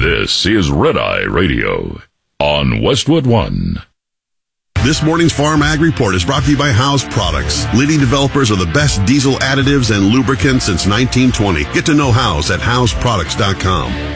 This is Red Eye Radio on Westwood One. This morning's Farm Ag Report is brought to you by House Products, leading developers of the best diesel additives and lubricants since 1920. Get to know House at houseproducts.com.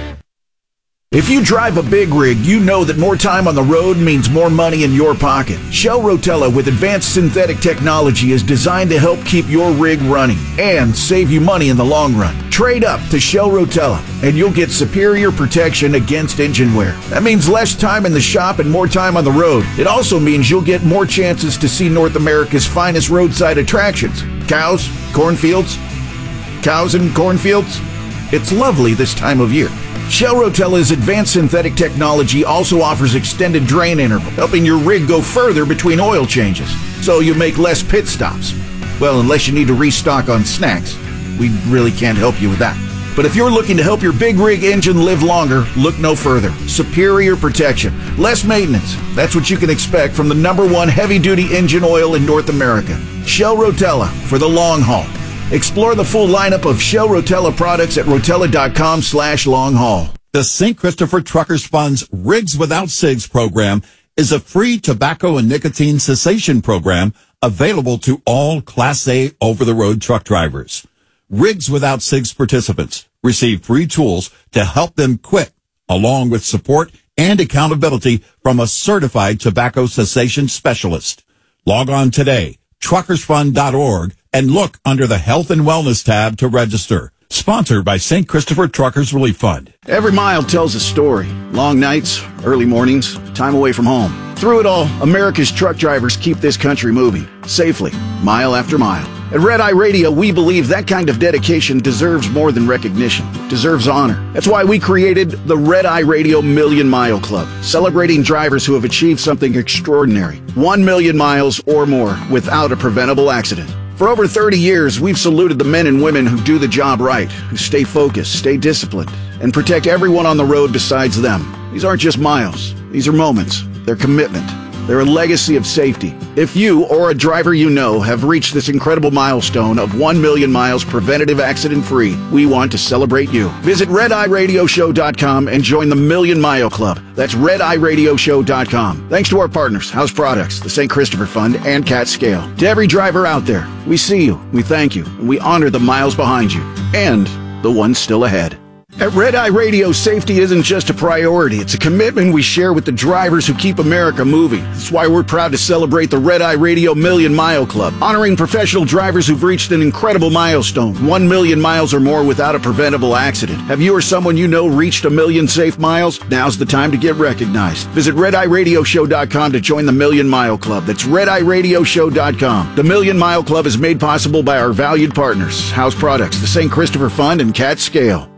If you drive a big rig, you know that more time on the road means more money in your pocket. Shell Rotella with advanced synthetic technology is designed to help keep your rig running and save you money in the long run. Trade up to Shell Rotella and you'll get superior protection against engine wear. That means less time in the shop and more time on the road. It also means you'll get more chances to see North America's finest roadside attractions. Cows, cornfields, cows and cornfields. It's lovely this time of year. Shell Rotella's advanced synthetic technology also offers extended drain interval, helping your rig go further between oil changes, so you make less pit stops. Well, unless you need to restock on snacks. We really can't help you with that. But if you're looking to help your big rig engine live longer, look no further. Superior protection, less maintenance. That's what you can expect from the #1 heavy-duty engine oil in North America. Shell Rotella for the long haul. Explore the full lineup of Shell Rotella products at rotella.com/long-haul. The St. Christopher Truckers Fund's Rigs Without Cigs program is a free tobacco and nicotine cessation program available to all Class A over-the-road truck drivers. Rigs Without Cigs participants receive free tools to help them quit, along with support and accountability from a certified tobacco cessation specialist. Log on today, truckersfund.org, and look under the Health and Wellness tab to register. Sponsored by St. Christopher Truckers Relief Fund. Every mile tells a story. Long nights, early mornings, time away from home. Through it all, America's truck drivers keep this country moving, safely, mile after mile. At Red Eye Radio, we believe that kind of dedication deserves more than recognition, deserves honor. That's why we created the Red Eye Radio Million Mile Club, celebrating drivers who have achieved something extraordinary. 1 million miles or more without a preventable accident. For over 30 years, we've saluted the men and women who do the job right, who stay focused, stay disciplined, and protect everyone on the road besides them. These aren't just miles. These are moments. They're commitment. They're a legacy of safety. If you or a driver you know have reached this incredible milestone of 1 million miles preventative accident-free, we want to celebrate you. Visit RedEyeRadioShow.com and join the Million Mile Club. That's RedEyeRadioShow.com. Thanks to our partners, House Products, the St. Christopher Fund, and Cat Scale. To every driver out there, we see you, we thank you, and we honor the miles behind you, and the ones still ahead. At Red Eye Radio, safety isn't just a priority. It's a commitment we share with the drivers who keep America moving. That's why we're proud to celebrate the Red Eye Radio Million Mile Club, honoring professional drivers who've reached an incredible milestone, 1 million miles or more without a preventable accident. Have you or someone you know reached 1 million safe miles? Now's the time to get recognized. Visit RedEyeRadioShow.com to join the Million Mile Club. That's RedEyeRadioShow.com. The Million Mile Club is made possible by our valued partners, House Products, the St. Christopher Fund, and Cat Scale.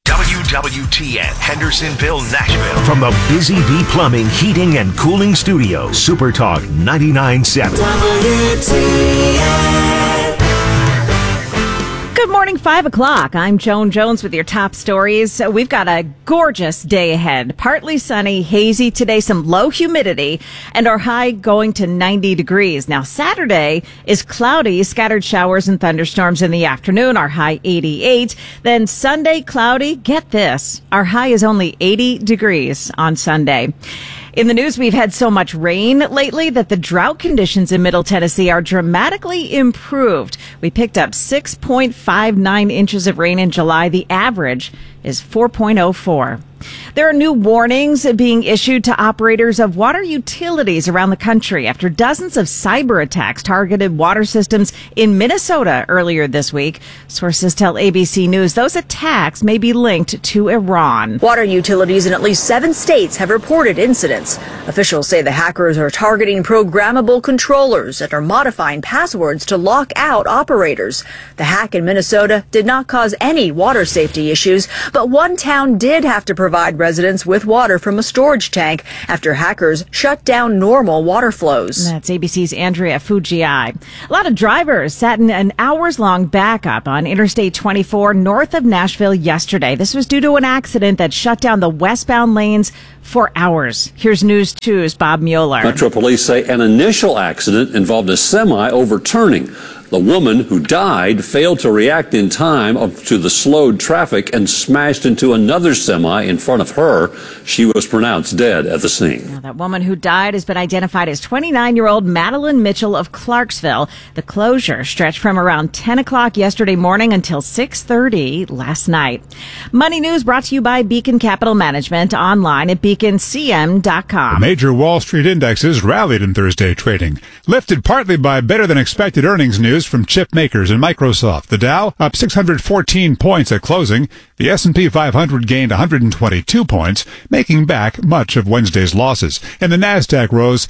WWTN, Hendersonville, Nashville. From the Busy Bee Plumbing, Heating, and Cooling Studios, Super Talk 99.7. WTN. Good morning, 5 o'clock. I'm Joan Jones with your top stories. We've got a gorgeous day ahead. Partly sunny, hazy today, some low humidity, and our high going to 90 degrees. Now, Saturday is cloudy, scattered showers and thunderstorms in the afternoon, our high 88. Then Sunday, cloudy. Get this, our high is only 80 degrees on Sunday. In the news, we've had so much rain lately that the drought conditions in Middle Tennessee are dramatically improved. We picked up 6.59 inches of rain in July. The average is 4.04. There are new warnings being issued to operators of water utilities around the country after dozens of cyber attacks targeted water systems in Minnesota earlier this week. Sources tell ABC News those attacks may be linked to Iran. Water utilities in at least 7 states have reported incidents. Officials say the hackers are targeting programmable controllers and are modifying passwords to lock out operators. The hack in Minnesota did not cause any water safety issues, but one town did have to provide residents with water from a storage tank after hackers shut down normal water flows. That's ABC's Andrea Fujii. A lot of drivers sat in an hours-long backup on Interstate 24 north of Nashville yesterday. This was due to an accident that shut down the westbound lanes for hours. Here's News 2's Bob Mueller. Metro Police say an initial accident involved a semi overturning. The woman who died failed to react in time to the slowed traffic and smashed into another semi in front of her. She was pronounced dead at the scene. Now, that woman who died has been identified as 29-year-old Madeline Mitchell of Clarksville. The closure stretched from around 10 o'clock yesterday morning until 6:30 last night. Money News brought to you by Beacon Capital Management, online at beaconcm.com. The major Wall Street indexes rallied in Thursday trading, lifted partly by better-than-expected earnings news from chip makers and Microsoft. The Dow up 614 points at closing. The S&P 500 gained 122 points, making back much of Wednesday's losses. And the Nasdaq rose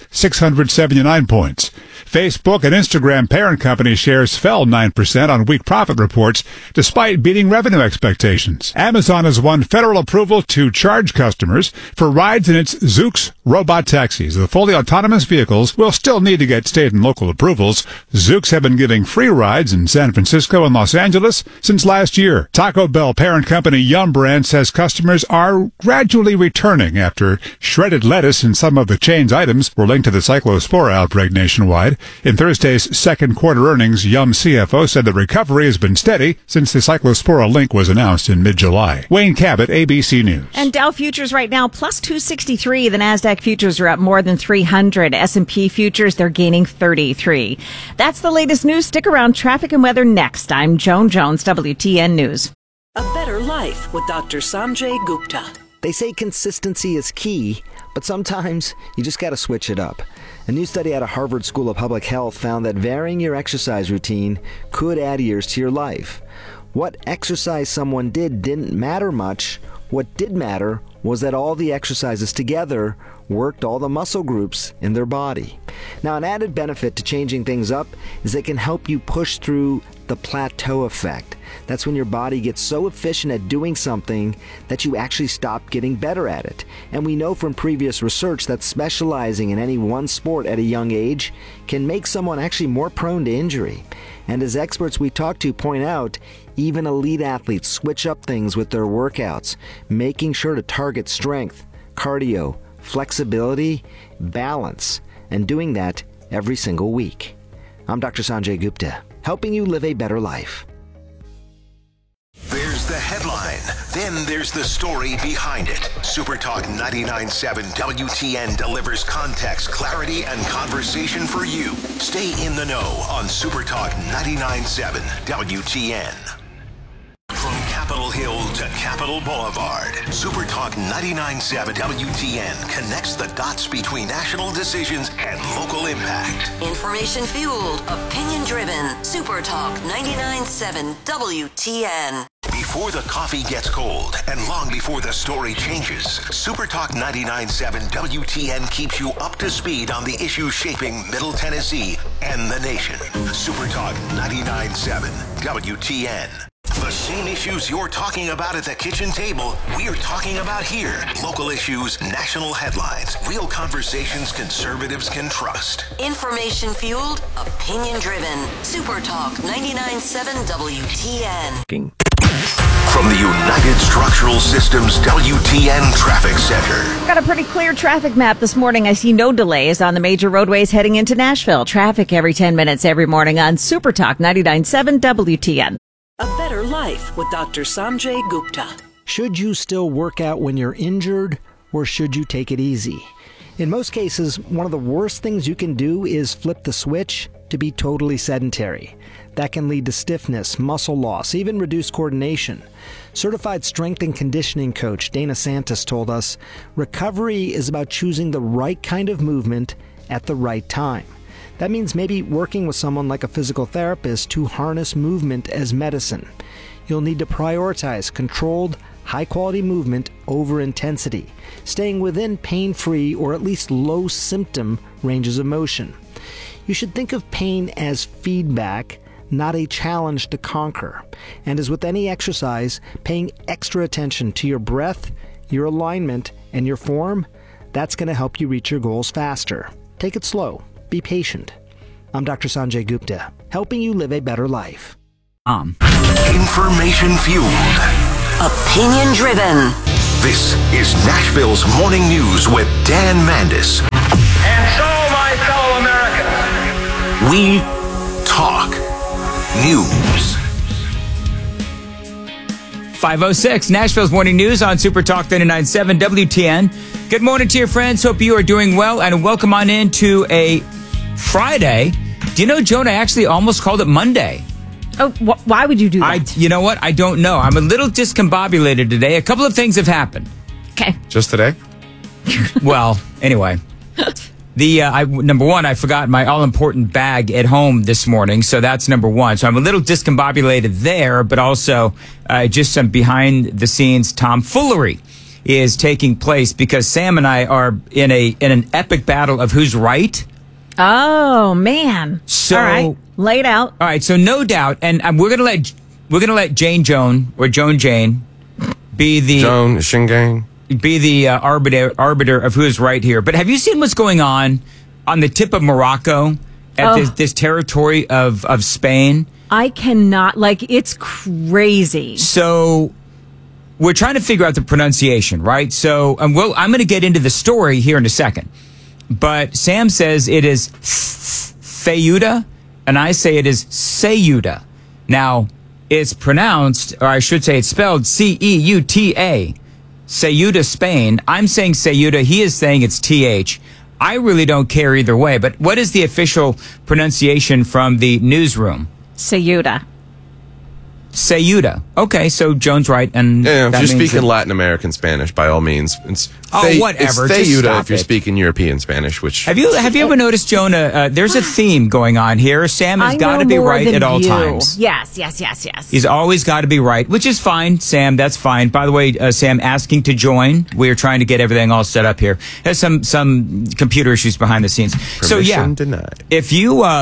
679 points. Facebook and Instagram parent company shares fell 9% on weak profit reports, despite beating revenue expectations. Amazon has won federal approval to charge customers for rides in its Zoox robot taxis. The fully autonomous vehicles will still need to get state and local approvals. Zoox have been giving free rides in San Francisco and Los Angeles since last year. Taco Bell parent company Yum Brand says customers are gradually returning after shredded lettuce in some of the chain's items were linked to the cyclospora outbreak nationwide. In Thursday's second quarter earnings, Yum CFO said the recovery has been steady since the cyclospora link was announced in mid-July. Wayne Cabot, ABC News. And Dow futures right now plus 263. The Nasdaq futures are up more than 300. S&P futures, they're gaining 33. That's the latest news. Stick around. Traffic and weather next. I'm Joan Jones, WTN News. A Better Life with Dr. Sanjay Gupta. They say consistency is key, but sometimes you just got to switch it up. A new study out of Harvard School of Public Health found that varying your exercise routine could add years to your life. What exercise someone did didn't matter much. What did matter was that all the exercises together worked all the muscle groups in their body. Now, an added benefit to changing things up is it can help you push through the plateau effect. That's when your body gets so efficient at doing something that you actually stop getting better at it. And we know from previous research that specializing in any one sport at a young age can make someone actually more prone to injury. And as experts we talk to point out, even elite athletes switch up things with their workouts, making sure to target strength, cardio, flexibility, balance, and doing that every single week. I'm Dr. Sanjay Gupta, helping you live a better life. There's the headline. Then there's the story behind it. Supertalk 99.7 WTN delivers context, clarity, and conversation for you. Stay in the know on Supertalk 99.7 WTN. From Capitol Hill to Capitol Boulevard, Supertalk 99.7 WTN connects the dots between national decisions and local impact. Information-fueled, opinion-driven, Supertalk 99.7 WTN. Before the coffee gets cold and long before the story changes, Supertalk 99.7 WTN keeps you up to speed on the issues shaping Middle Tennessee and the nation. Supertalk 99.7 WTN. The same issues you're talking about at the kitchen table, we're talking about here. Local issues, national headlines, real conversations conservatives can trust. Information-fueled, opinion-driven, Supertalk 99.7 WTN. From the United Structural Systems WTN Traffic Center. Got a pretty clear traffic map this morning. I see no delays on the major roadways heading into Nashville. Traffic every 10 minutes every morning on Supertalk 99.7 WTN. A Better Life with Dr. Sanjay Gupta. Should you still work out when you're injured, or should you take it easy? In most cases, one of the worst things you can do is flip the switch to be totally sedentary. That can lead to stiffness, muscle loss, even reduced coordination. Certified strength and conditioning coach Dana Santos told us, recovery is about choosing the right kind of movement at the right time. That means maybe working with someone like a physical therapist to harness movement as medicine. You'll need to prioritize controlled, high-quality movement over intensity, staying within pain-free or at least low-symptom ranges of motion. You should think of pain as feedback, not a challenge to conquer. And as with any exercise, paying extra attention to your breath, your alignment, and your form, that's going to help you reach your goals faster. Take it slow. Be patient. I'm Dr. Sanjay Gupta, helping you live a better life. Information fueled. Opinion driven. This is Nashville's Morning News with Dan Mandis. And so, my fellow Americans, we talk. News. 5:06, Nashville's Morning News on Super Talk 99.7 WTN. Good morning to your friends. Hope you are doing well, and welcome on into a Friday. Do you know, Joan, I actually almost called it Monday. Oh, why would you do that? You know what? I don't know. I'm a little discombobulated today. A couple of things have happened. Okay. Just today? Well, anyway. Number one, I forgot my all-important bag at home this morning, so that's number one. So I'm a little discombobulated there, but also just some behind-the-scenes tomfoolery is taking place because Sam and I are in an epic battle of who's right. Oh, man. So, all right, lay it out. All right, so no doubt, and we're gonna let Joan or Joan Jane be the Joan Shingang. Be the arbiter of who is right here. But have you seen what's going on the tip of Morocco at this territory of Spain? I cannot, it's crazy. So we're trying to figure out the pronunciation, right? So I'm going to get into the story here in a second. But Sam says it is Ceuta, and I say it is Ceuta. Now, it's pronounced, or I should say it's spelled Ceuta. Ceuta, Spain. I'm saying Ceuta. He is saying it's TH. I really don't care either way. But what is the official pronunciation from the newsroom? Ceuta. Ceuta. Okay, so Joan's right. And if you're speaking Latin American Spanish, by all means. Whatever. It's Ceuta if you're speaking European Spanish, which... Have you ever noticed, Jonah, there's a theme going on here. Sam has got to be right at all times. Yes. He's always got to be right, which is fine, Sam. That's fine. By the way, Sam, asking to join. We are trying to get everything all set up here. There's some computer issues behind the scenes. Permission denied. If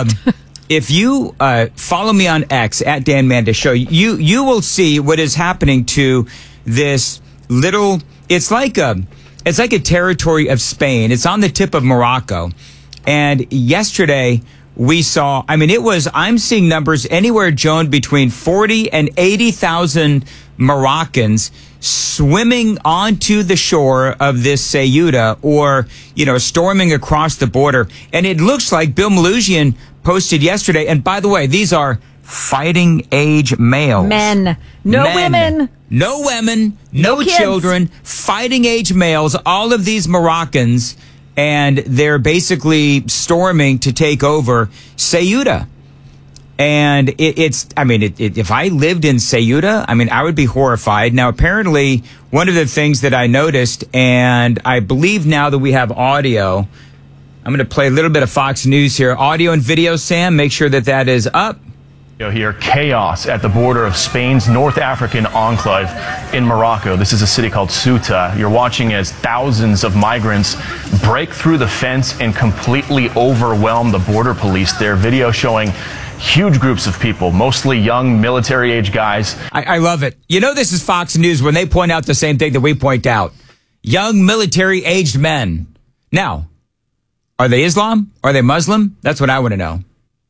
you follow me on X at Dan Manda Show, you will see what is happening to this little. It's like a territory of Spain. It's on the tip of Morocco, and yesterday we saw. I'm seeing numbers anywhere, Joan, between 40 and 80,000 Moroccans swimming onto the shore of this Ceuta, or storming across the border, and it looks like Bill Melugin posted yesterday. And by the way, these are fighting age males. Men. No women. No women. No kids. children. Fighting age males. All of these Moroccans. And they're basically storming to take over Ceuta. And if I lived in Ceuta, I would be horrified. Now, apparently, one of the things that I noticed, and I believe now that we have audio, I'm going to play a little bit of Fox News here. Audio and video, Sam. Make sure that is up. Here, chaos at the border of Spain's North African enclave in Morocco. This is a city called Ceuta. You're watching as thousands of migrants break through the fence and completely overwhelm the border police. Their video showing huge groups of people, mostly young military-age guys. I love it. This is Fox News when they point out the same thing that we point out. Young military-aged men. Now, are they Islam? Are they Muslim? That's what I want to know.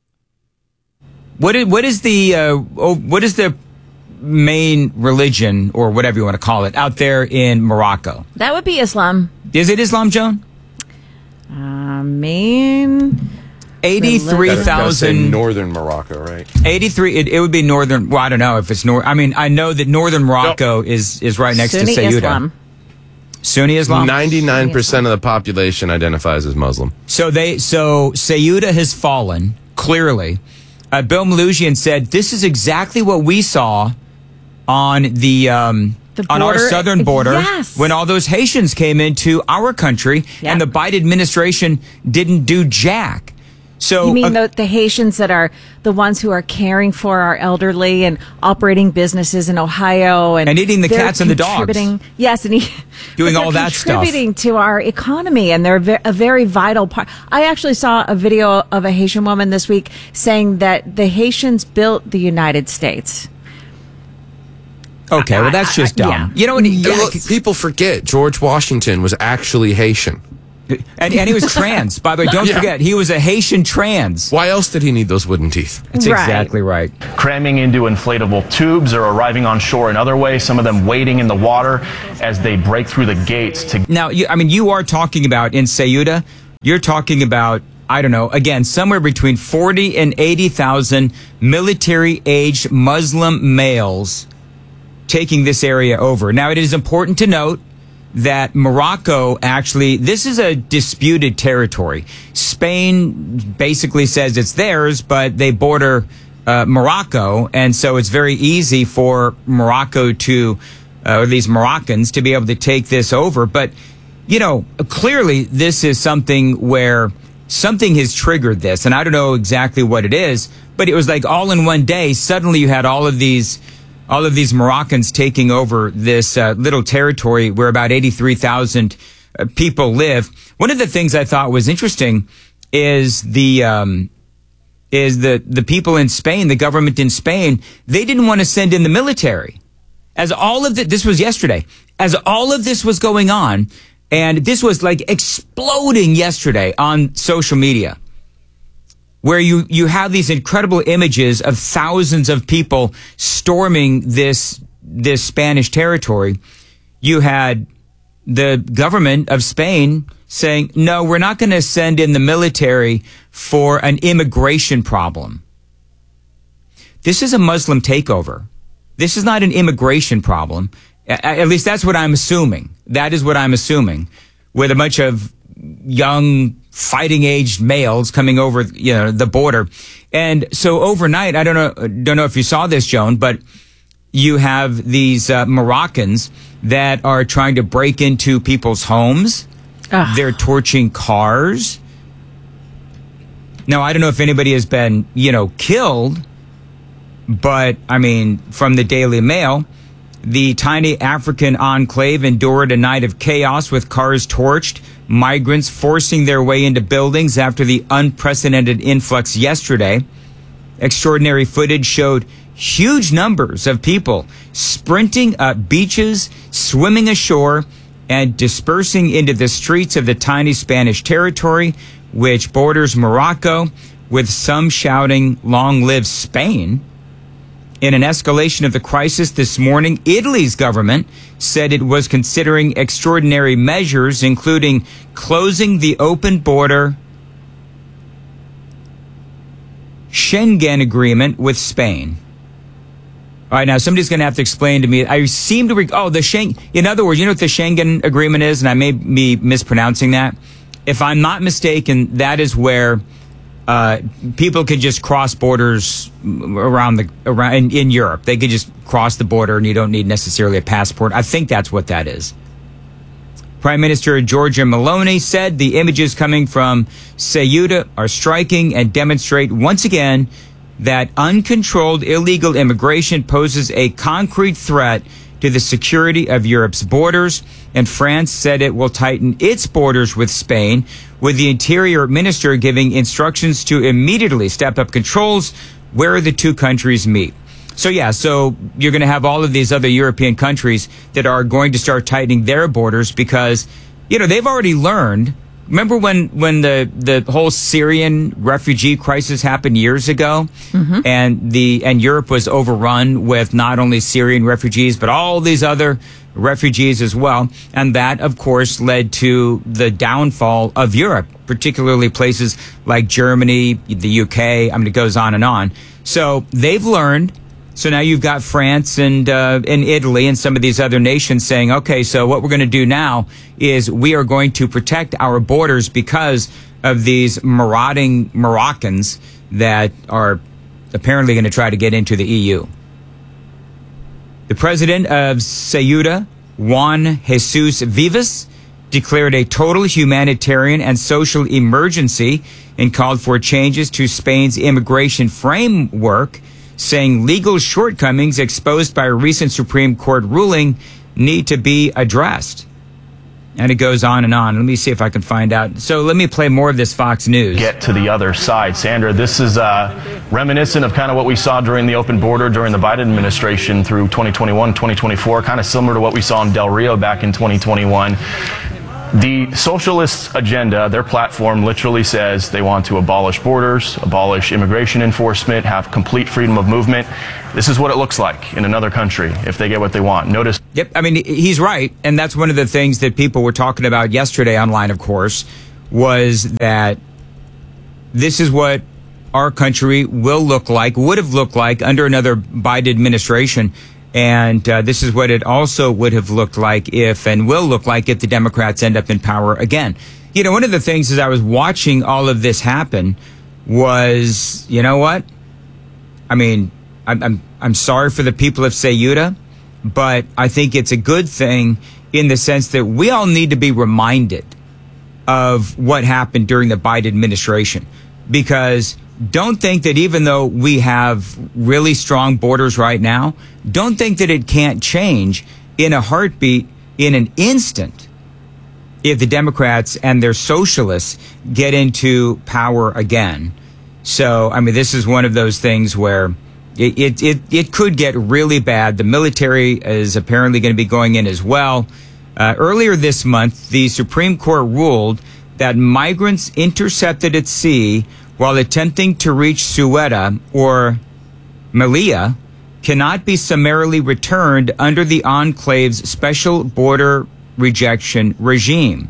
What is the main religion, or whatever you want to call it, out there in Morocco? That would be Islam. Is it Islam, Joan? 83,000. Northern Morocco, right? 83. It would be northern. Well, I don't know if it's north. I know that northern Morocco is right next Sunni to Ceuta. Islam. Sunni Islam? 99% of the population identifies as Muslim. So Ceuta has fallen, clearly. Bill Melugin said, this is exactly what we saw on on our southern border when all those Haitians came into our country, and the Biden administration didn't do jack. So you mean the Haitians that are the ones who are caring for our elderly and operating businesses in Ohio and eating the cats and the dogs? Yes, and doing all that stuff, contributing to our economy, and they're a very vital part. I actually saw a video of a Haitian woman this week saying that the Haitians built the United States. Okay, well that's just dumb. Yeah. You know what? People forget George Washington was actually Haitian. And he was trans. By the way, don't forget, he was a Haitian trans. Why else did he need those wooden teeth? That's exactly right. Cramming into inflatable tubes or arriving on shore in other ways, some of them wading in the water as they break through the gates. Now, you are talking about in Ceuta, you're talking about I don't know, again, somewhere between 40 and 80,000 military-aged Muslim males taking this area over. Now, it is important to note that Morocco actually, this is a disputed territory. Spain basically says it's theirs, but they border Morocco, and so it's very easy for Morocco to, or these Moroccans, to be able to take this over. But, you know, clearly this is something where something has triggered this, and I don't know exactly what it is, but it was like all in one day, suddenly you had all of these Moroccans taking over this little territory where about 83,000 people live. One of the things I thought was interesting is the people in Spain, the government in Spain, they didn't want to send in the military. As all of this was yesterday, as all of this was going on, and this was like exploding yesterday on social media, where you have these incredible images of thousands of people storming this Spanish territory. You had the government of Spain saying, no, we're not going to send in the military for an immigration problem. This is a Muslim takeover. This is not an immigration problem. At least that's what I'm assuming. That is what I'm assuming, with a bunch of young fighting-aged males coming over, the border. And so overnight, I don't know if you saw this, Joan, but you have these Moroccans that are trying to break into people's homes. They're torching cars. Now, I don't know if anybody has been, killed, but I mean, from the Daily Mail, the tiny African enclave endured a night of chaos with cars torched, migrants forcing their way into buildings after the unprecedented influx yesterday. Extraordinary footage showed huge numbers of people sprinting up beaches, swimming ashore, and dispersing into the streets of the tiny Spanish territory, which borders Morocco, with some shouting, "Long live Spain." In an escalation of the crisis this morning, Italy's government said it was considering extraordinary measures, including closing the open border Schengen agreement with Spain. All right, now somebody's going to have to explain to me. I seem to the Schengen. In other words, you know what the Schengen agreement is, and I may be mispronouncing that. If I'm not mistaken, that is where people can just cross borders around in Europe. They could just cross the border, and you don't need necessarily a passport. I think that's what that is. Prime Minister Giorgia Meloni said the images coming from Ceuta are striking and demonstrate once again that uncontrolled illegal immigration poses a concrete threat to the security of Europe's borders, and France said it will tighten its borders with Spain, with the Interior Minister giving instructions to immediately step up controls where the two countries meet. So you're going to have all of these other European countries that are going to start tightening their borders because, they've already learned. Remember when the whole Syrian refugee crisis happened years ago, and Europe was overrun with not only Syrian refugees but all these other refugees as well, and that of course led to the downfall of Europe, particularly places like Germany, the UK. I mean, it goes on and on. So they've learned. So now you've got France and Italy and some of these other nations saying, okay, so what we're going to do now is we are going to protect our borders because of these marauding Moroccans that are apparently going to try to get into the EU. The president of Ceuta, Juan Jesus Vivas, declared a total humanitarian and social emergency and called for changes to Spain's immigration framework, saying legal shortcomings exposed by a recent Supreme Court ruling need to be addressed. And it goes on and on. Let me see if I can find out. So let me play more of this Fox News. Get to the other side. Sandra, this is reminiscent of kind of what we saw during the open border during the Biden administration through 2021, 2024, kind of similar to what we saw in Del Rio back in 2021. The socialist agenda, their platform literally says they want to abolish borders, abolish immigration enforcement, have complete freedom of movement. This is what it looks like in another country if they get what they want. Notice. Yep. I mean, he's right. And that's one of the things that people were talking about yesterday online, of course, was that this is what our country will look like, would have looked like under another Biden administration. And this is what it also would have looked like if, and will look like if the Democrats end up in power again. You know, one of the things as I was watching all of this happen was, you know what? I mean, I'm sorry for the people of Ceuta, but I think it's a good thing in the sense that we all need to be reminded of what happened during the Biden administration. Because don't think that even though we have really strong borders right now, don't think that it can't change in a heartbeat, in an instant, if the Democrats and their socialists get into power again. So, I mean, this is one of those things where it could get really bad. The military is apparently going to be going in as well. Earlier this month, the Supreme Court ruled that migrants intercepted at sea while attempting to reach Ceuta or Melilla cannot be summarily returned under the enclave's special border rejection regime.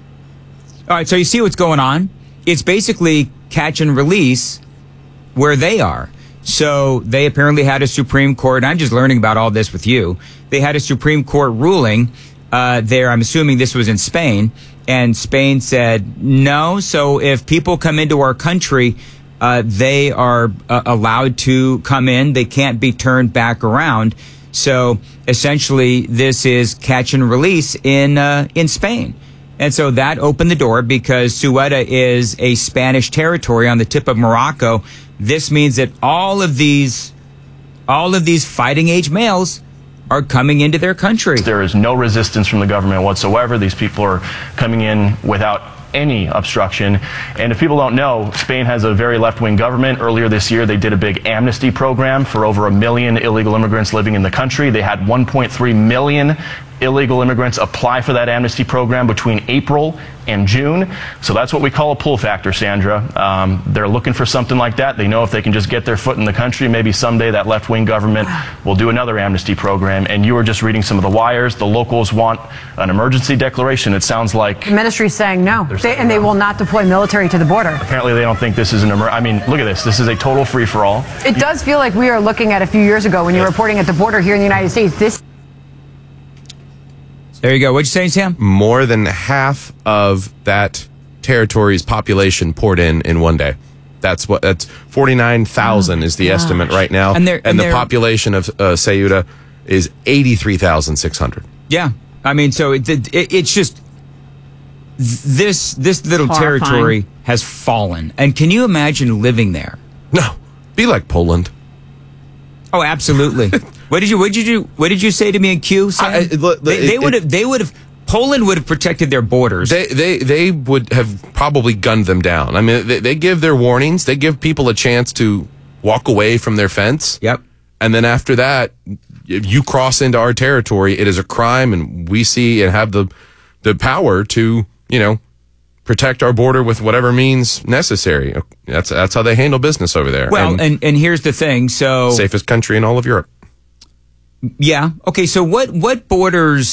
All right, so you see what's going on? It's basically catch and release where they are. So they apparently had a Supreme Court, and I'm just learning about all this with you. They had a Supreme Court ruling there. I'm assuming this was in Spain. And Spain said no. So if people come into our country, they are allowed to come in. They can't be turned back around. So essentially, this is catch and release in Spain. And so that opened the door because Ceuta is a Spanish territory on the tip of Morocco. This means that all of these fighting age males are coming into their country. There is no resistance from the government whatsoever. These people are coming in without any obstruction. And if people don't know, Spain has a very left-wing government. Earlier this year, they did a big amnesty program for over 1 million illegal immigrants living in the country. They had 1.3 million illegal immigrants apply for that amnesty program between April and June. So that's what we call a pull factor, Sandra. They're looking for something like that. They know if they can just get their foot in the country, maybe someday that left-wing government will do another amnesty program. And you were just reading some of the wires. The locals want an emergency declaration. It sounds like the ministry's saying no, they will not deploy military to the border. Apparently they don't think this is an I mean, look at this. This is a total free-for-all. It does feel like we are looking at a few years ago when you were reporting at the border here in the United States. There you go. What'd you say, Sam? More than half of that territory's population poured in one day. That's 49,000 is the estimate right now. And the population of Ceuta is 83,600. Yeah. I mean, so it's just this little horrifying. Territory has fallen. And can you imagine living there? No. Be like Poland. Oh, absolutely. What did you say to me in Q? They would have. Poland would have protected their borders. They would have probably gunned them down. I mean, they give their warnings. They give people a chance to walk away from their fence. Yep. And then after that, if you cross into our territory, it is a crime, and we see and have the power to, protect our border with whatever means necessary. That's how they handle business over there. Well, and here's the thing. So safest country in all of Europe. Yeah. Okay. So what borders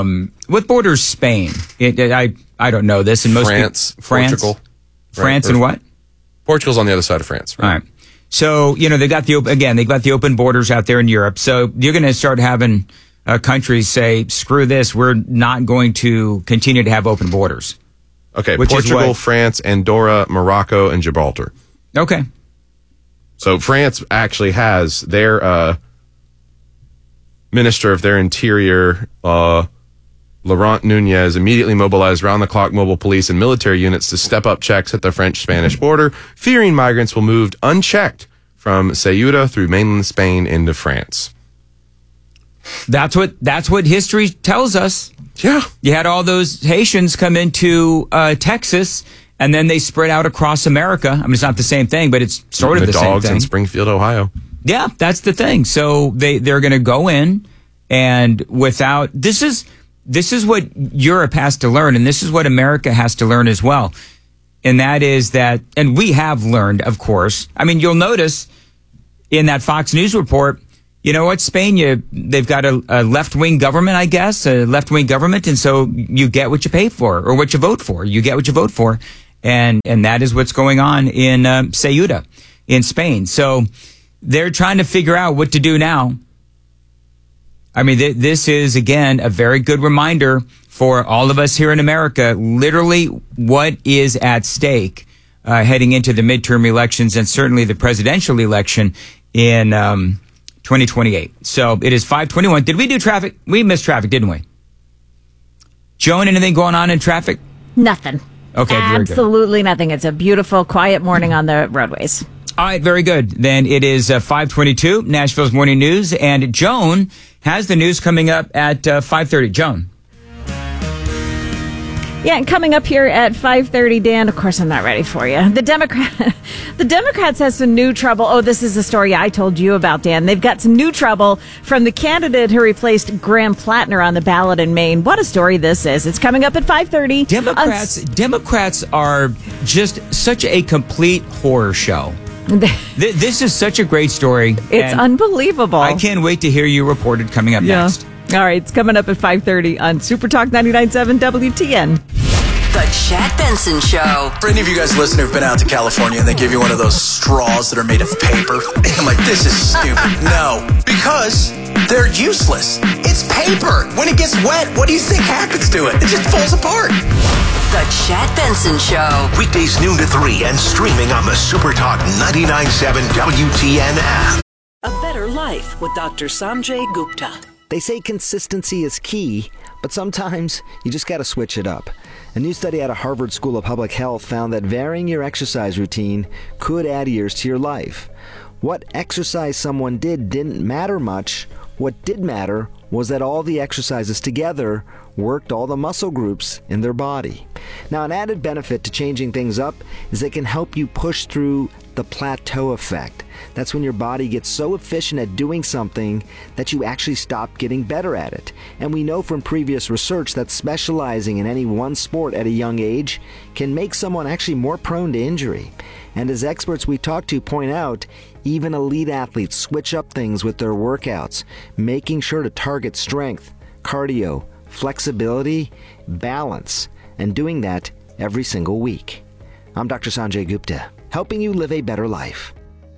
Spain? I don't know this. And most France, Portugal, France, and what? Portugal's on the other side of France. Right? All right. So they got the open borders out there in Europe. So you're going to start having countries say, "Screw this. We're not going to continue to have open borders." Okay. Portugal, France, Andorra, Morocco, and Gibraltar. Okay. So France actually has their Minister of their Interior, Laurent Nunez, immediately mobilized round-the-clock mobile police and military units to step up checks at the French-Spanish border, fearing migrants will move unchecked from Ceuta through mainland Spain into France. That's what history tells us. Yeah. You had all those Haitians come into Texas, and then they spread out across America. I mean, it's not the same thing, but it's sort of the same thing. The dogs in Springfield, Ohio. Yeah, that's the thing. So they're going to go in, and without this is what Europe has to learn, and this is what America has to learn as well. And that is that, and we have learned, of course. I mean, you'll notice in that Fox News report, you know what, Spain, they've got a left-wing government, I guess, a left-wing government, and so you get what you pay for, or what you vote for. You get what you vote for. And that is what's going on in Ceuta in Spain. So they're trying to figure out what to do now. I mean, this is, again, a very good reminder for all of us here in America, literally what is at stake heading into the midterm elections and certainly the presidential election in 2028. So it is 5:21. Did we do traffic? We missed traffic, didn't we? Joan, anything going on in traffic? Nothing. Okay, very good. Absolutely nothing. It's a beautiful, quiet morning on the roadways. All right, very good. Then it is 5:22, Nashville's Morning News, and Joan has the news coming up at 5:30. Joan. Yeah, and coming up here at 5:30, Dan, of course I'm not ready for you. The Democrats has some new trouble. Oh, this is the story I told you about, Dan. They've got some new trouble from the candidate who replaced Graham Plattner on the ballot in Maine. What a story this is. It's coming up at 5:30. Democrats are just such a complete horror show. This is such a great story. It's unbelievable. I can't wait to hear you reported coming up next. All right, it's coming up at 5:30 on Super Talk 99.7 WTN. The Chad Benson Show. For any of you guys listening who've been out to California and they give you one of those straws that are made of paper, I'm like, this is stupid. No, because they're useless. It's paper. When it gets wet, what do you think happens to it? It just falls apart. The Chad Benson Show. Weekdays noon to 3 and streaming on the Super Talk 99.7 WTN app. A Better Life with Dr. Sanjay Gupta. They say consistency is key, but sometimes you just got to switch it up. A new study out of Harvard School of Public Health found that varying your exercise routine could add years to your life. What exercise someone didn't matter much. What did matter was that all the exercises together worked all the muscle groups in their body. Now, an added benefit to changing things up is they can help you push through the plateau effect. That's when your body gets so efficient at doing something that you actually stop getting better at it. And we know from previous research that specializing in any one sport at a young age can make someone actually more prone to injury. And as experts we talk to point out, even elite athletes switch up things with their workouts, making sure to target strength, cardio, flexibility, balance, and doing that every single week. I'm Dr. Sanjay Gupta, helping you live a better life.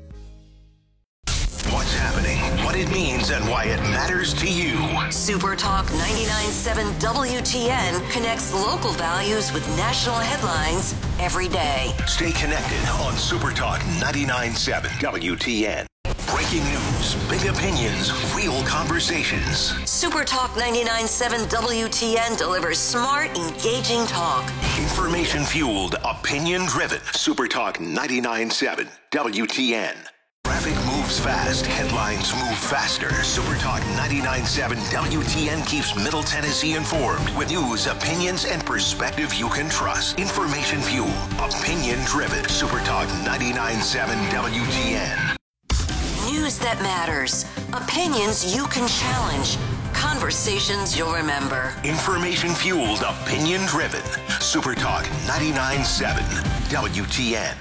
What's happening, what it means, and why it matters to you. Super Talk 99.7 WTN connects local values with national headlines every day. Stay connected on Super Talk 99.7 WTN. Breaking news, big opinions, real conversations. Super Talk 99.7 WTN delivers smart, engaging talk. Information-fueled, opinion-driven. Super Talk 99.7 WTN. Traffic moves fast. Headlines move faster. Super Talk 99.7 WTN keeps Middle Tennessee informed with news, opinions, and perspective you can trust. Information-fueled, opinion-driven. Super Talk 99.7 WTN. News that matters. Opinions you can challenge. Conversations you'll remember. Information-fueled, opinion-driven. Super Talk 99.7 WTN.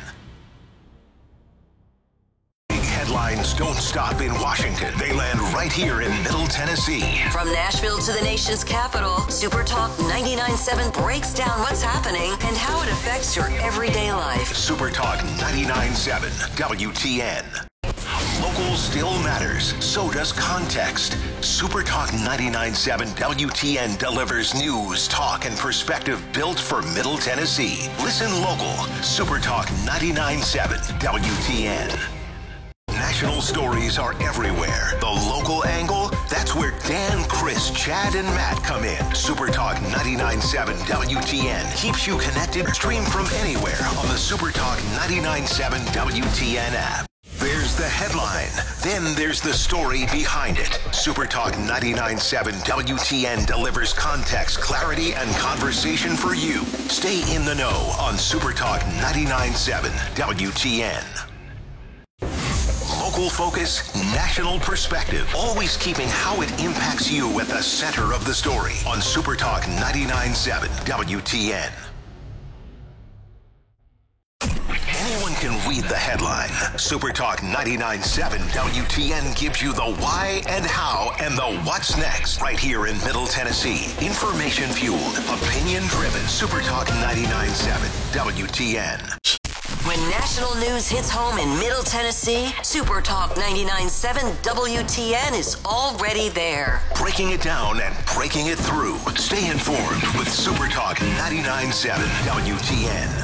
Headlines don't stop in Washington. They land right here in Middle Tennessee. From Nashville to the nation's capital, Super Talk 99.7 breaks down what's happening and how it affects your everyday life. Super Talk 99.7 WTN. Local still matters. So does context. Super Talk 99.7 WTN delivers news, talk, and perspective built for Middle Tennessee. Listen local. Super Talk 99.7 WTN. National stories are everywhere. The local angle, that's where Dan, Chris, Chad, and Matt come in. Super Talk 99.7 WTN keeps you connected. Stream from anywhere on the Super Talk 99.7 WTN app. There's the headline. Then there's the story behind it. Super Talk 99.7 WTN delivers context, clarity, and conversation for you. Stay in the know on Super Talk 99.7 WTN. Local focus, national perspective, always keeping how it impacts you at the center of the story on Super Talk 99.7 WTN. Anyone can read the headline. Supertalk 99.7 WTN gives you the why and how and the what's next right here in Middle Tennessee. Information-fueled, opinion-driven. Supertalk 99.7 WTN. When national news hits home in Middle Tennessee, Supertalk 99.7 WTN is already there. Breaking it down and breaking it through. Stay informed with Supertalk 99.7 WTN.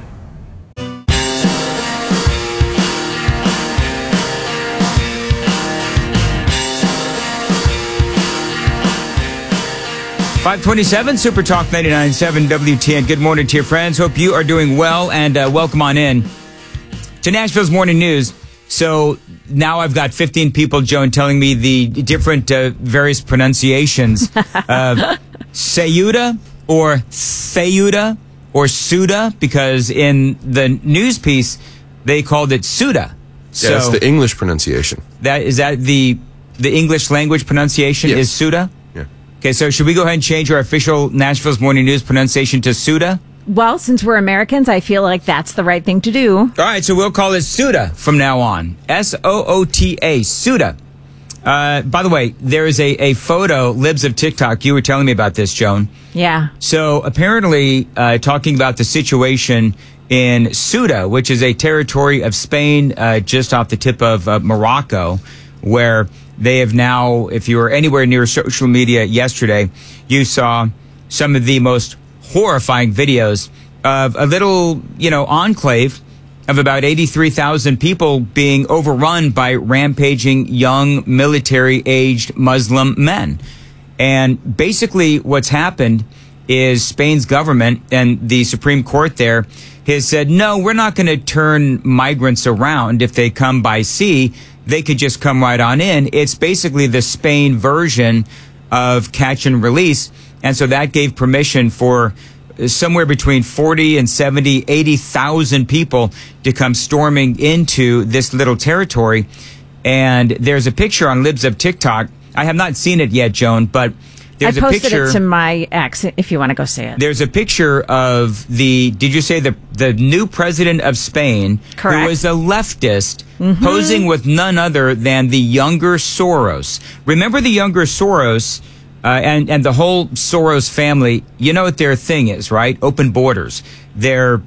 .527 Super Talk 99.7 WTN. Good morning to your friends. Hope you are doing well, and welcome on in to Nashville's Morning News. So now I've got 15 people, Joan, telling me the different various pronunciations of Sayuda or Thayuda or Suda, because in the news piece they called it Suda. So that's the English pronunciation. Is that the English language pronunciation? Yes. Is Suda? Yeah. Okay, so should we go ahead and change our official Nashville's Morning News pronunciation to Suda? Well, since we're Americans, I feel like that's the right thing to do. All right, so we'll call it Suda from now on. Soota, Suda. By the way, there is a photo, Libs of TikTok. You were telling me about this, Joan. Yeah. So apparently, talking about the situation in Ceuta, which is a territory of Spain just off the tip of Morocco, where they have now, if you were anywhere near social media yesterday, you saw some of the most horrifying videos of a little, enclave of about 83,000 people being overrun by rampaging young military-aged Muslim men. And basically what's happened is Spain's government and the Supreme Court there has said, no, we're not going to turn migrants around. If they come by sea, they could just come right on in. It's basically the Spain version of catch and release. And so that gave permission for somewhere between 40 and 70, 80,000 people to come storming into this little territory. And there's a picture on Libs of TikTok. I have not seen it yet, Joan, but there's I posted a picture it to my ex if you want to go see it. There's a picture of did you say the new president of Spain, Correct. who is a leftist, posing with none other than the younger Soros. Remember the younger Soros and the whole Soros family, you know what their thing is, right? Open Borders. Their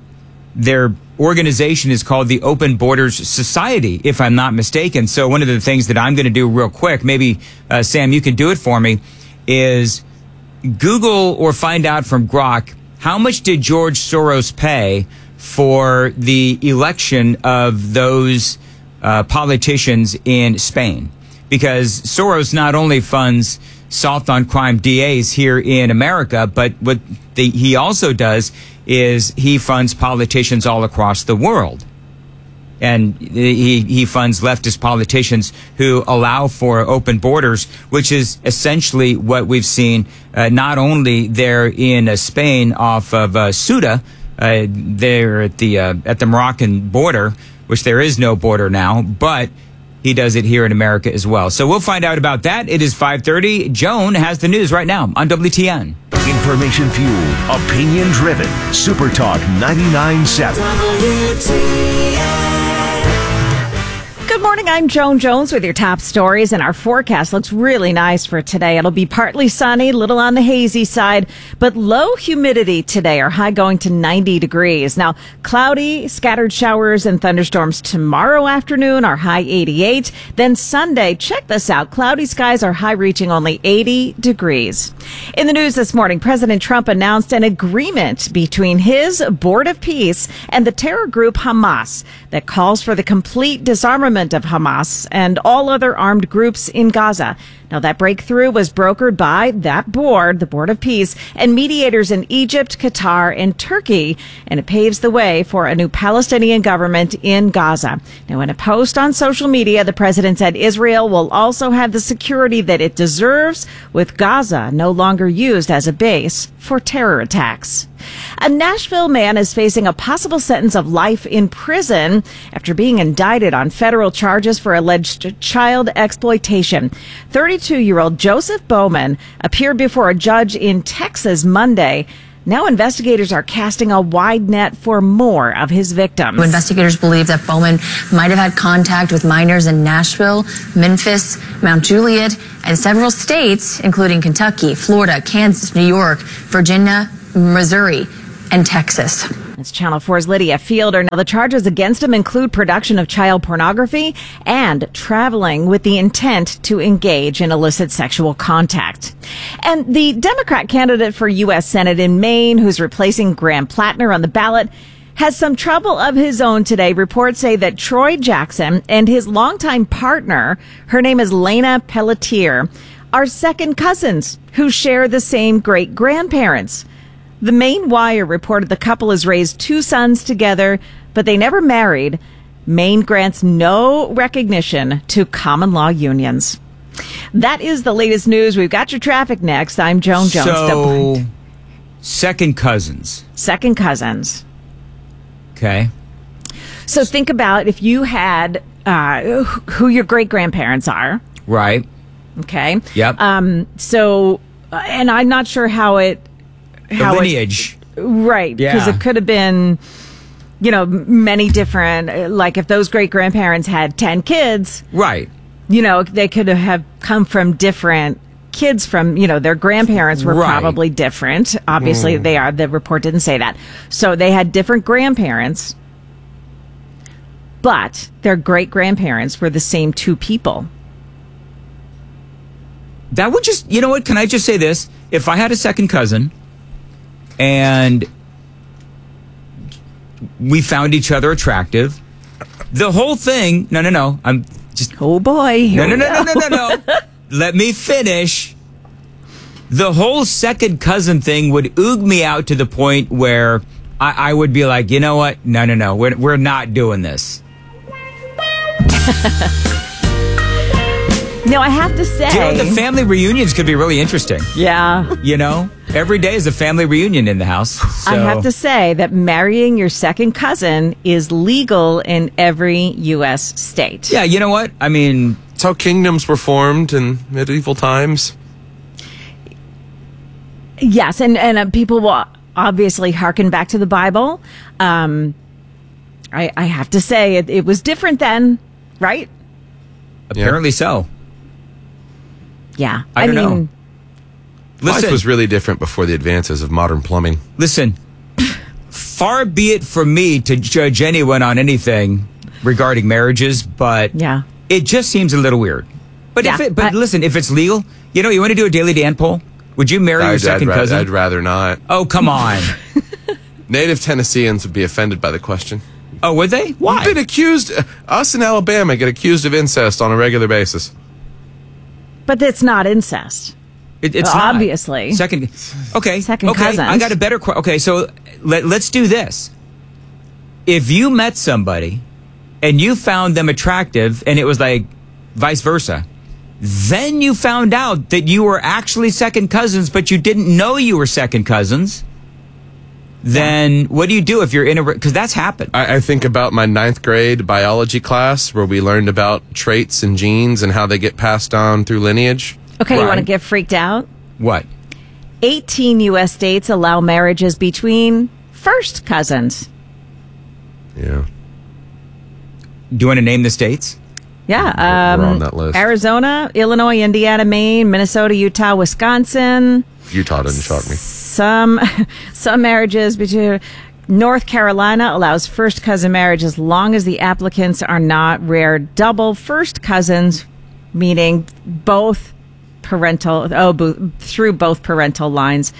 organization is called the Open Borders Society, if I'm not mistaken. So one of the things that I'm going to do real quick, maybe, Sam, you can do it for me, is Google or find out from Grok, how much did George Soros pay for the election of those politicians in Spain? Because Soros not only funds soft on crime DAs here in America, but what he also does is he funds politicians all across the world. And he funds leftist politicians who allow for open borders, which is essentially what we've seen not only there in Spain off of Ceuta, there at the Moroccan border, which there is no border now, but he does it here in America as well. So we'll find out about that. It is 5:30. Joan has the news right now on WTN. Information fueled, opinion driven. Super Talk 99.7. Good morning, I'm Joan Jones with your top stories, and our forecast looks really nice for today. It'll be partly sunny, little on the hazy side, but low humidity today, our high going to 90 degrees. Now, cloudy, scattered showers and thunderstorms tomorrow afternoon, our high 88. Then Sunday, check this out, cloudy skies, our high reaching only 80 degrees. In the news this morning, President Trump announced an agreement between his Board of Peace and the terror group Hamas that calls for the complete disarmament of Hamas and all other armed groups in Gaza. Now, that breakthrough was brokered by that board, the Board of Peace, and mediators in Egypt, Qatar, and Turkey, and it paves the way for a new Palestinian government in Gaza. Now, in a post on social media, the president said Israel will also have the security that it deserves, with Gaza no longer used as a base for terror attacks. A Nashville man is facing a possible sentence of life in prison after being indicted on federal charges for alleged child exploitation. 32-year-old Joseph Bowman appeared before a judge in Texas Monday. Now investigators are casting a wide net for more of his victims. Investigators believe that Bowman might have had contact with minors in Nashville, Memphis, Mount Juliet, and several states, including Kentucky, Florida, Kansas, New York, Virginia, Missouri, and Texas. It's Channel 4's Lydia Fielder. Now, the charges against him include production of child pornography and traveling with the intent to engage in illicit sexual contact. And the Democrat candidate for U.S. Senate in Maine, who's replacing Graham Plattner on the ballot, has some trouble of his own today. Reports say that Troy Jackson and his longtime partner, her name is Lena Pelletier, are second cousins who share the same great-grandparents. The Maine Wire reported the couple has raised 2 sons together, but they never married. Maine grants no recognition to common law unions. That is the latest news. We've got your traffic next. I'm Joan Jones. So, second cousins. Second cousins. Okay. So think about if you had who your great-grandparents are. Right. Okay. Yep. So, and I'm not sure how it... The lineage. Right. Because Yeah. it could have been, many different, like if those great-grandparents had 10 kids. Right. They could have come from different kids from, their grandparents were Right. probably different. Obviously, they are. The report didn't say that. So they had different grandparents, but their great-grandparents were the same 2 people. That would just, you know what? Can I just say this? If I had a second cousin and we found each other attractive, the whole thing, no. I'm just, oh boy. No. Let me finish. The whole second cousin thing would oog me out to the point where I would be like, you know what? No. We're not doing this. No, I have to say. The family reunions could be really interesting. Yeah. Every day is a family reunion in the house. So. I have to say that marrying your second cousin is legal in every U.S. state. Yeah, you know what? I mean, it's how kingdoms were formed in medieval times. Yes, and people will obviously hearken back to the Bible. I have to say it was different then, right? Apparently so. Yeah. I don't know. Life Listen, was really different before the advances of modern plumbing. Listen, far be it from me to judge anyone on anything regarding marriages, but it just seems a little weird. But listen, if it's legal, you want to do a Daily Dan poll? Would you marry your second cousin? I'd rather not. Oh, come on. Native Tennesseans would be offended by the question. Oh, would they? Why? We've been accused. Us in Alabama get accused of incest on a regular basis. But it's not incest. It's not. Obviously. Second cousins. I got a better question. Okay, so let's do this. If you met somebody and you found them attractive and it was like vice versa, then you found out that you were actually second cousins, but you didn't know you were second cousins, then what do you do if you're in a... Because that's happened. I think about my 9th grade biology class where we learned about traits and genes and how they get passed on through lineage. Okay, you want to get freaked out? What? 18 U.S. states allow marriages between first cousins. Yeah. Do you want to name the states? Yeah. We're on that list. Arizona, Illinois, Indiana, Maine, Minnesota, Utah, Wisconsin. Utah doesn't shock me. Some marriages between... North Carolina allows first cousin marriage as long as the applicants are not rare double first cousins, meaning both through both parental lines.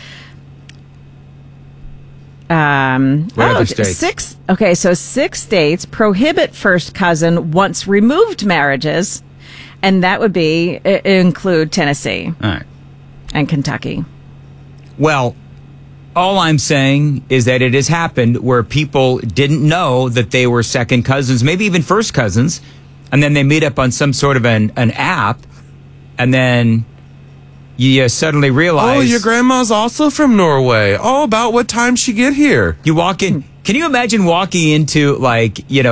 What other states? 6 states prohibit first cousin once removed marriages, and that would include Tennessee and Kentucky. Well, all I'm saying is that it has happened where people didn't know that they were second cousins, maybe even first cousins, and then they meet up on some sort of an app, and then you suddenly realize... Oh, your grandma's also from Norway. Oh, about what time she get here? You walk in... Can you imagine walking into,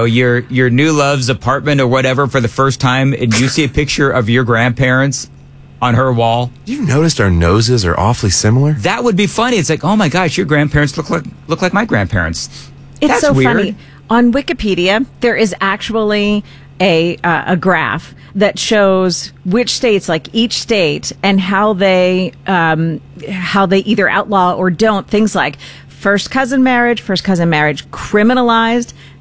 your new love's apartment or whatever for the first time, and you see a picture of your grandparents, on her wall. You noticed our noses are awfully similar? That would be funny. It's like, oh my gosh, your grandparents look like my grandparents. It's That's so weird. funny. On Wikipedia, there is actually a graph that shows which states, like each state, and how they either outlaw or don't things like first cousin marriage criminalized,